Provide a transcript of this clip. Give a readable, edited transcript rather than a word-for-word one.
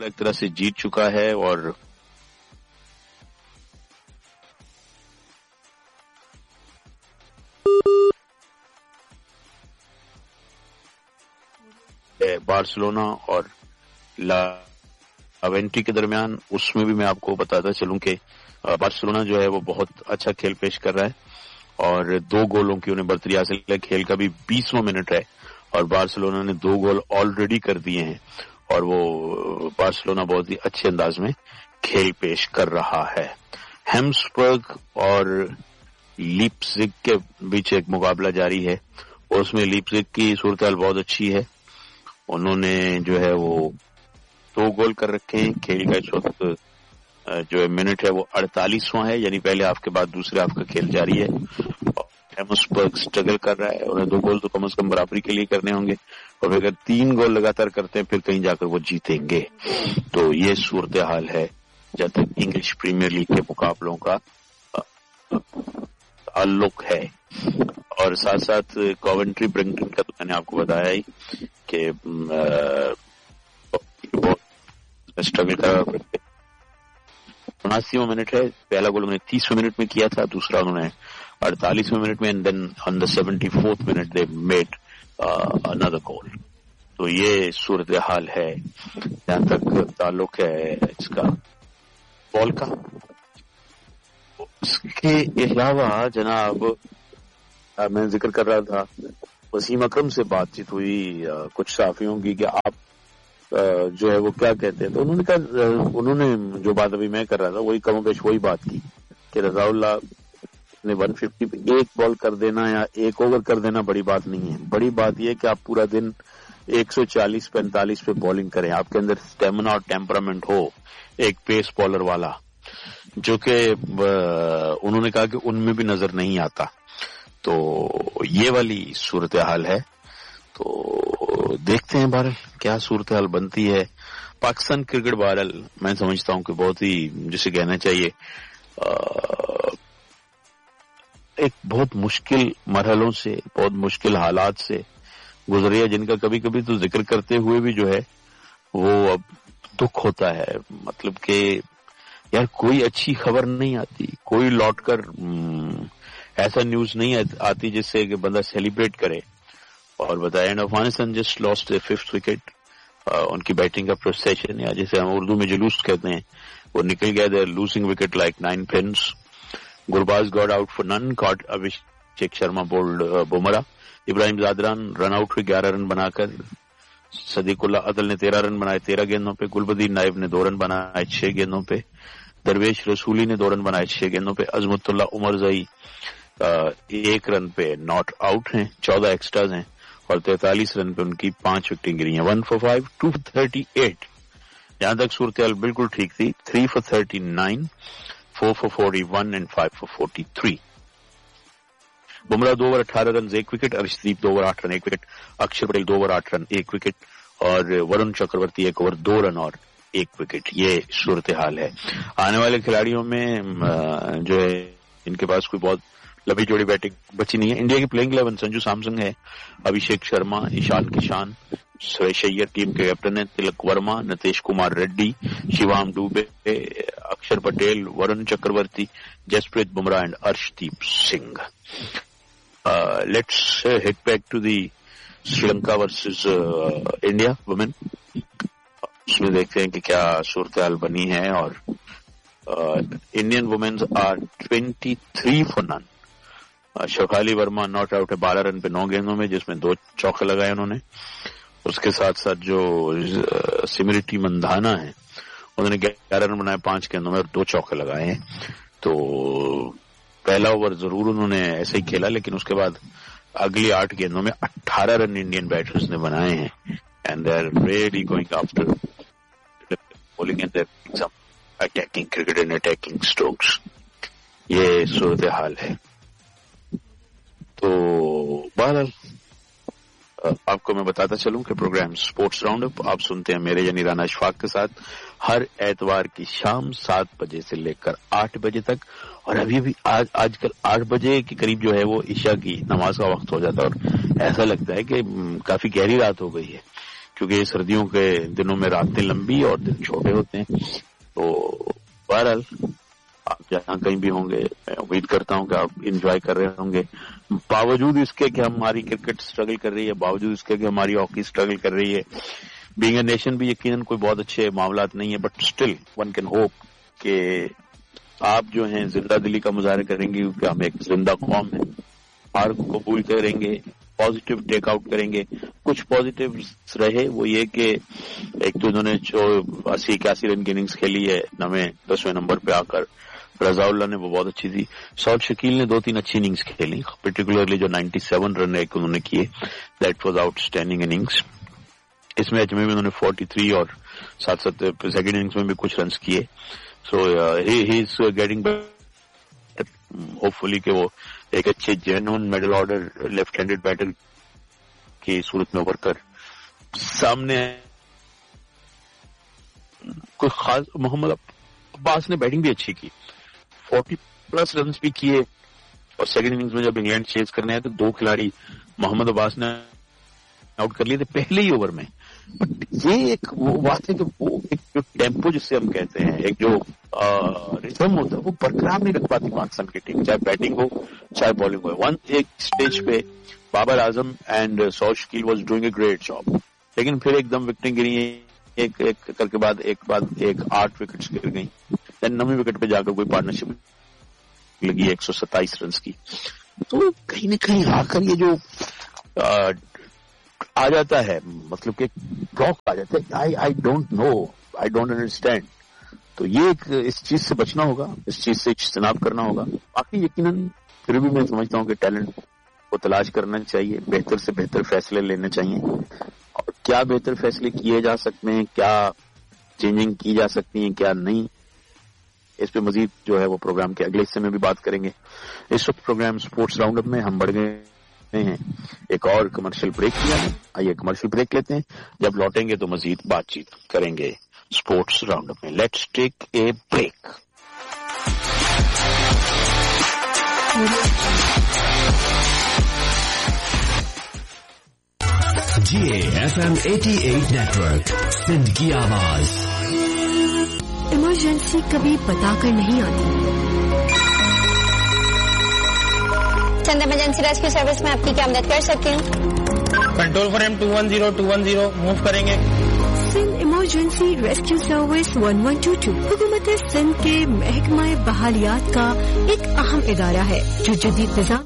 ایک طرح سے جیت چکا ہے اور بارسلونا اور لاوینٹی کے درمیان. اس میں بھی میں آپ کو بتاتا چلوں کہ بارسلونا جو ہے وہ بہت اچھا کھیل پیش کر رہا ہے اور 2 گولوں کی انہیں برتری حاصل ہے. کھیل کا بھی 20واں منٹ ہے اور بارسلونا نے 2 گول آلریڈی کر دیے ہیں اور وہ بارسلونا بہت ہی اچھے انداز میں کھیل پیش کر رہا ہے. ہیمسبرگ اور لیپزگ کے بیچ ایک مقابلہ جاری ہے اور اس میں لیپزگ کی صورتحال بہت اچھی ہے. انہوں نے جو ہے وہ 2 گول کر رکھے ہیں. کھیل کا اس وقت جو ہے منٹ ہے وہ 48واں ہے، یعنی پہلے ہاف کے بعد دوسرے ہاف کا کھیل جاری ہے. ہیمسبرگ اسٹرگل کر رہا ہے اور 2 گول تو کم از کم برابری کے لیے کرنے ہوں گے اور اگر 3 گول لگاتار کرتے ہیں پھر کہیں جا کر وہ جیتیں گے. تو یہ صورتحال ہے جب تک انگلش پریمیئر لیگ کے مقابلوں کا تعلق ہے. اور ساتھ ساتھ کوونٹری برنگٹن کا تو میں نے آپ کو بتایا ہی کہ اسٹرگل کر رہا ہے. 79واں منٹ ہے. پہلا گول انہوں نے 30ویں منٹ میں کیا تھا، دوسرا انہوں نے 48ویں منٹ میں، and then on the 74th minute they made another goal. تو یہ صورتحال ہے جہاں تک تعلق ہے اس کا بال کا. اس کے علاوہ جناب میں ذکر کر رہا تھا وسیم اکرم سے بات چیت ہوئی کچھ صحافیوں کی کہ آپ جو ہے وہ کیا کہتے ہیں، تو انہوں نے کہا، انہوں نے جو بات ابھی میں کر رہا تھا وہی کم و بیش وہی بات کی کہ رضا اللہ نے 150 پہ 1 بال کر دینا یا 1 اوور کر دینا بڑی بات نہیں ہے. بڑی بات یہ ہے کہ آپ پورا دن 140-45 پہ بالنگ کریں، آپ کے اندر اسٹیمنا اور ٹیمپرامنٹ ہو ایک پیس بالر والا، جو کہ انہوں نے کہا کہ ان میں بھی نظر نہیں آتا. تو یہ والی صورتحال ہے. تو دیکھتے ہیں بہرحال کیا صورتحال بنتی ہے. پاکستان کرکٹ بہرحال میں سمجھتا ہوں کہ بہت ہی جسے کہنا چاہیے ایک بہت مشکل مرحلوں سے، بہت مشکل حالات سے گزری ہے، جن کا کبھی کبھی تو ذکر کرتے ہوئے بھی جو ہے وہ اب دکھ ہوتا ہے. مطلب کہ یار کوئی اچھی خبر نہیں آتی، کوئی لوٹ کر ایسا نیوز نہیں آتی جس سے کہ بندہ سیلیبریٹ کرے اور بتائے. And Afghanistan just last 5th wicket. ان کی بیٹنگ کا پروسیشن یا جسے ہم اردو میں جلوس کہتے ہیں وہ نکل گیا. دے losing wicket like 9 pins. Gurbaz got out for نن. کاٹ ابھیشیک شرما بولڈ بمراہ. ابراہیم زادران رن آؤٹ ہوئے 11 رن بنا کر. صدیق اللہ عدل نے 13 رن بنائے 13 گیندوں پہ. گلبدین نائب نے 2 رن بنائے 6 گیندوں پہ. درویش رسولی نے 2 رن بنائے 6 گیندوں پہ. عظمت اللہ عمر زئی 1 رن پہ ناٹ آؤٹ ہیں. 14 ایکسٹراز ہیں اور 43 رن پہ ان کی 5 وکٹیں گری ہیں. 1 for 5, 2 for 38. جہاں تک صورتحال بالکل ٹھیک تھی. 3 for 39, 4 for 41 and 5 for 43. Bumrah 2 over 18 run 1 wicket. Arshdeep 2 over 8 run 1 wicket. Akshar Patel 2 over 8 run 1 wicket اور ورن چکرورتی 1 اوور 2 رن اور 1 وکٹ. یہ صورتحال ہے. آنے والے کھلاڑیوں میں جو ہے ان کے پاس کوئی بہت لمبی جوڑی بیٹنگ بچی نہیں ہے. انڈیا کی پلینگ 11 سنجو سامسنگ ہے، ابھیشیک شرما، ایشان کشان، سریش ایئر ٹیم کے کیپٹن ہیں، تلک ورما، نتیش کمار ریڈی، شیوام ڈوبے، اکشر پٹیل، ورن چکرورتی، جسپریت بمراہ and Arshdeep Singh. Let's head back to the Sri Lanka versus India women. اس میں دیکھتے ہیں کہ کیا صورتحال بنی ہے. اور Indian women's are 23 for none. Shefali Verma not out ہے 12 رن پہ 9 گیندوں میں، جس میں 2 چوکے لگائے انہوں نے. اس کے ساتھ ساتھ جو سمرتی مندھانا ہے انہوں نے 11 رن بنائے 5 گیندوں میں اور 2 چوکے لگائے ہیں. تو پہلا اوور ضرور انہوں نے ایسے ہی کھیلا، لیکن اس کے بعد اگلی 8 گیندوں میں 18 رن انڈین بیٹرز نے بنائے ہیں. And they are really going after bowling and some attacking cricket and attacking strokes. یہ صورتحال ہے. تو بہرحال آپ کو میں بتاتا چلوں کہ پروگرام سپورٹس راؤنڈ اپ آپ سنتے ہیں میرے یعنی رانا اشفاق کے ساتھ ہر اتوار کی شام 7 بجے سے لے کر 8 بجے تک. اور ابھی بھی آج کل 8 بجے کے قریب جو ہے وہ عشاء کی نماز کا وقت ہو جاتا ہے اور ایسا لگتا ہے کہ کافی گہری رات ہو گئی ہے. کیونکہ سردیوں کے دنوں میں راتیں لمبی اور دن چھوٹے ہوتے ہیں. تو بہرحال آپ جہاں کہیں بھی ہوں گے میں امید کرتا ہوں کہ آپ انجوائے کر رہے ہوں گے, باوجود اس کے کہ ہماری کرکٹ اسٹرگل کر رہی ہے, باوجود اس کے کہ ہماری ہاکی اسٹرگل کر رہی ہے. بینگ اے نیشن بھی یقیناً کوئی بہت اچھے معاملات نہیں ہے, but still one can hope کہ آپ جو ہیں زندہ دلی کا مظاہرہ کریں گے, کیونکہ ہم ایک زندہ قوم ہیں, ہار کو قبول کریں گے, پازیٹیو ٹیک آؤٹ کریں گے. کچھ پازیٹیو رہے وہ یہ کہ ایک تو انہوں نے جو 80-81 رن کی اننگز کھیلی ہے 10ویں نمبر پہ آ کر, رضا اللہ نے وہ بہت اچھی تھی, سعود شکیل نے 2-3 اچھی اننگز کھیلی, پرٹیکولرلی جو 97 رن ایک انہوں نے کیے, that was out standing innings. Us match میں بھی انہوں نے 43 اور ساتھ ساتھ سیکنڈ اننگز میں بھی کچھ رنز کیے. سو ہی از گیٹنگ بیٹر, ہوپ فلی کہ وہ ایک اچھے genuine medal order left handed better کی صورت میں ابھر کر سامنے. کوئی خاص محمد عباس نے بیٹنگ بھی اچھی کی, 40+ رنز بھی کیے, اور سیکنڈ اننگز میں جب انگلینڈ چیز کرنے آئے تو 2 کھلاڑی محمد عباس نے آؤٹ کر لیے تھے پہلے ہی اوور میں. بٹ یہ ایک بات ہے کہ وہ ایک جو ٹیمپو جسے ہم کہتے ہیں, ایک جو ریتھم ہوتا ہے, وہ برقرار نہیں رکھ پاتی پاکستان کی ٹیم, چاہے بیٹنگ ہو چاہے بالنگ ہو. ایک اسٹیج پہ Babar Azam and Saud Shakeel was doing a great job, لیکن پھر ایک دم وکٹیں گری, ایک کر کے بعد ایک 8 وکٹس گر گئیں. دین 9ویں وکٹ پہ جا کر کوئی پارٹنرشپ لگی 127 رنز کی. تو کہیں نہ کہیں آ کر یہ جو آ جاتا ہے, مطلب کہ بلاک آ جاتا ہے, I don't know, I don't understand. تو یہ اس چیز سے بچنا ہوگا, اس چیز سے اجتناب کرنا ہوگا. باقی یقیناً پھر بھی میں سمجھتا ہوں کہ ٹیلنٹ کو تلاش کرنا چاہیے, بہتر سے بہتر فیصلے لینے چاہیے, اور کیا بہتر فیصلے کیے جا سکتے ہیں, کیا چینجنگ کی جا سکتی ہیں, کیا نہیں, اس پہ مزید جو ہے وہ پروگرام کے اگلے حصے میں بھی بات کریں گے. اس وقت پروگرام سپورٹس راؤنڈ اپ میں ہم بڑھ گئے ہیں ایک اور کمرشل بریک کیا ہے. آئیے کمرشل بریک لیتے ہیں, جب لوٹیں گے تو مزید بات چیت کریں گے سپورٹس راؤنڈ اپ میں. Let's take a break. GAFM 88 network, Sindh کی آواز. ایمرجنسی کبھی بتا کر نہیں آتی. چند ایمرجنسی ریسکیو سروس میں آپ کی کیا مدد کر سکتی ہوں؟ کنٹرول فریم 210 موو کریں گے. سندھ ایمرجنسی ریسکیو سروس 1122 حکومت سندھ کے محکمہ بحالیات کا ایک اہم ادارہ ہے جو جدید نظام